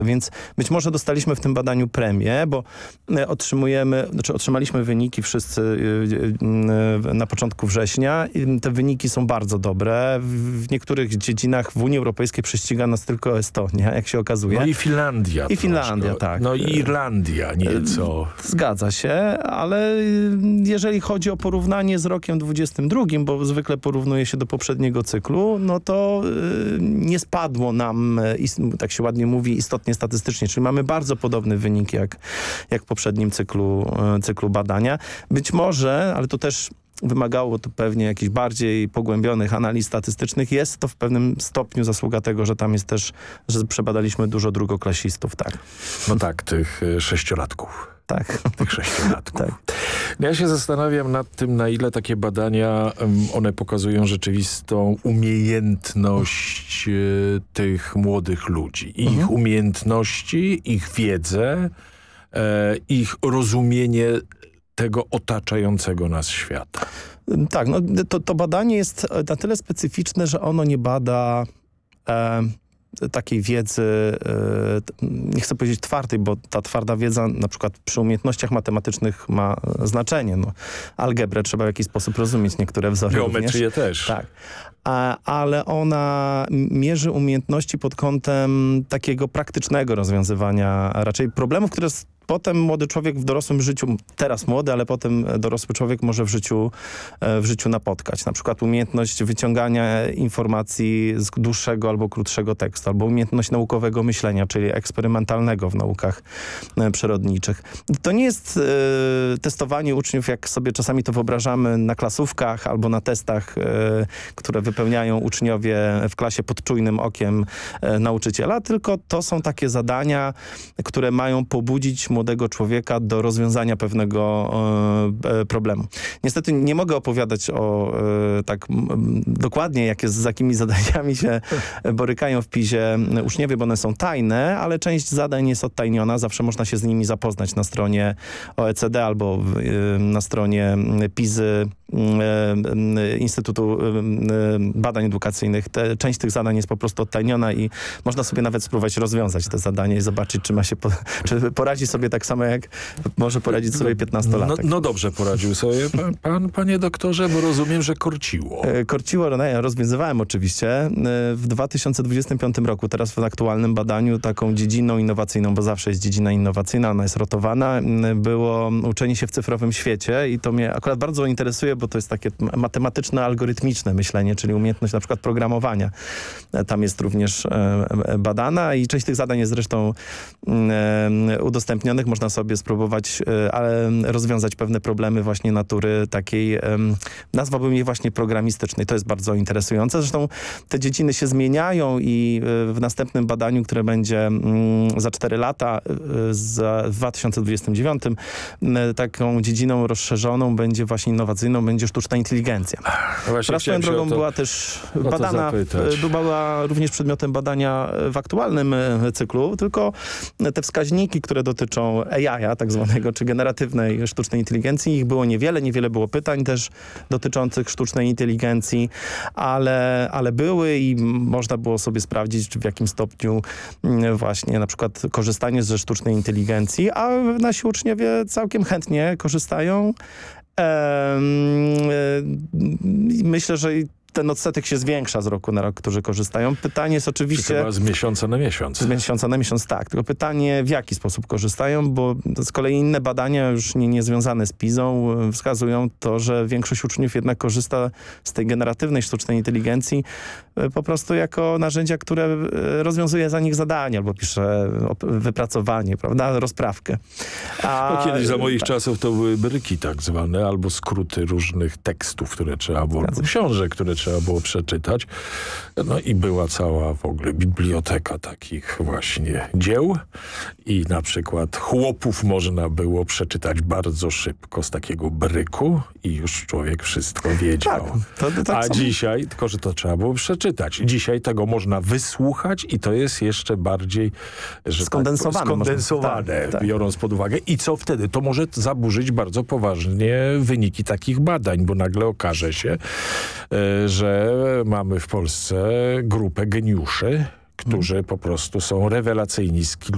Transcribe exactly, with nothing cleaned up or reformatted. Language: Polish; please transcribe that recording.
Więc być może dostaliśmy w tym badaniu premię, bo otrzymujemy, znaczy otrzymaliśmy wyniki wszyscy na początku września i te wyniki są bardzo dobre. W niektórych dziedzinach w Unii Europejskiej prześciga nas tylko Estonia, jak się okazuje. No i Finlandia. I Finlandia, troszkę. Tak. No i Irlandia nieco. Zgadza się, ale jeżeli chodzi o porównanie z rokiem dwudziestym drugim, bo zwykle porównuje się do poprzedniego cyklu, no to nie spadło nam, tak się ładnie mówi, istotnie statystycznie, czyli mamy bardzo podobny wynik jak, jak w poprzednim cyklu, cyklu badania. Być może, ale to też wymagało to pewnie jakichś bardziej pogłębionych analiz statystycznych. Jest to w pewnym stopniu zasługa tego, że tam jest też, że przebadaliśmy dużo drugoklasistów, tak. No tak, tych sześciolatków. Tak. Tych sześciolatków. Tak. Ja się zastanawiam nad tym, na ile takie badania, one pokazują rzeczywistą umiejętność tych młodych ludzi. Ich mhm. umiejętności, ich wiedzę, e, ich rozumienie tego otaczającego nas świata. Tak, no to, to badanie jest na tyle specyficzne, że ono nie bada e, takiej wiedzy, e, nie chcę powiedzieć twardej, bo ta twarda wiedza na przykład przy umiejętnościach matematycznych ma znaczenie. No, algebrę trzeba w jakiś sposób rozumieć, niektóre wzory Geometrię również. też. Tak. A, ale ona mierzy umiejętności pod kątem takiego praktycznego rozwiązywania raczej problemów, które potem młody człowiek w dorosłym życiu, teraz młody, ale potem dorosły człowiek może w życiu, w życiu napotkać. Na przykład umiejętność wyciągania informacji z dłuższego albo krótszego tekstu, albo umiejętność naukowego myślenia, czyli eksperymentalnego w naukach przyrodniczych. To nie jest e, testowanie uczniów, jak sobie czasami to wyobrażamy na klasówkach albo na testach, e, które wypełniają uczniowie w klasie pod czujnym okiem e, nauczyciela, tylko to są takie zadania, które mają pobudzić młodego człowieka do rozwiązania pewnego e, problemu. Niestety nie mogę opowiadać o e, tak m, dokładnie, jakie, z jakimi zadaniami się borykają w pizie uczniowie, bo one są tajne, ale część zadań jest odtajniona. Zawsze można się z nimi zapoznać na stronie O E C D albo e, na stronie Pizy e, Instytutu Badań Edukacyjnych. Te, część tych zadań jest po prostu odtajniona i można sobie nawet spróbować rozwiązać te zadania i zobaczyć, czy ma się, po, czy poradzi sobie tak samo, jak może poradzić sobie piętnastolatek. No, no dobrze poradził sobie pan, pan, panie doktorze, bo rozumiem, że korciło. Korciło, no ja rozwiązywałem oczywiście. W dwa tysiące dwudziestym piątym roku, teraz w aktualnym badaniu, taką dziedziną innowacyjną, bo zawsze jest dziedzina innowacyjna, ona jest rotowana, było uczenie się w cyfrowym świecie i to mnie akurat bardzo interesuje, bo to jest takie matematyczne, algorytmiczne myślenie, czyli umiejętność na przykład programowania. Tam jest również badana i część tych zadań jest zresztą udostępniona. Można sobie spróbować ale rozwiązać pewne problemy właśnie natury takiej, nazwałbym je właśnie programistycznej. To jest bardzo interesujące. Zresztą te dziedziny się zmieniają i w następnym badaniu, które będzie za cztery lata, za w dwa tysiące dwudziestym dziewiątym, taką dziedziną rozszerzoną będzie właśnie innowacyjną, będzie sztuczna inteligencja. Która swoją drogą to, była też badana, była również przedmiotem badania w aktualnym cyklu, tylko te wskaźniki, które dotyczą A I, tak zwanego, czy generatywnej sztucznej inteligencji. Ich było niewiele, niewiele było pytań też dotyczących sztucznej inteligencji, ale, ale były i można było sobie sprawdzić, czy w jakim stopniu właśnie na przykład korzystanie ze sztucznej inteligencji, a nasi uczniowie całkiem chętnie korzystają. Ehm, myślę, że ten odsetek się zwiększa z roku na rok, którzy korzystają. Pytanie jest oczywiście... Chyba z miesiąca na miesiąc. Z miesiąca na miesiąc, tak. Tylko pytanie, w jaki sposób korzystają, bo z kolei inne badania, już nie, nie związane z Pizą, wskazują to, że większość uczniów jednak korzysta z tej generatywnej sztucznej inteligencji po prostu jako narzędzia, które rozwiązuje za nich zadania, albo pisze wypracowanie, prawda, rozprawkę. A, no, kiedyś za moich tak. czasów to były bryki tak zwane, albo skróty różnych tekstów, które trzeba było, albo książek, które trzeba było przeczytać. No i była cała w ogóle biblioteka takich właśnie dzieł i na przykład Chłopów można było przeczytać bardzo szybko z takiego bryku i już człowiek wszystko wiedział. Tak, to, to tak A samo. Dzisiaj, tylko że to trzeba było przeczytać. Dzisiaj tego można wysłuchać i to jest jeszcze bardziej że skondensowane, tak, skondensowane tak, tak. biorąc pod uwagę. I co wtedy? To może zaburzyć bardzo poważnie wyniki takich badań, bo nagle okaże się, że mamy w Polsce grupę geniuszy, którzy po prostu są rewelacyjni z kilku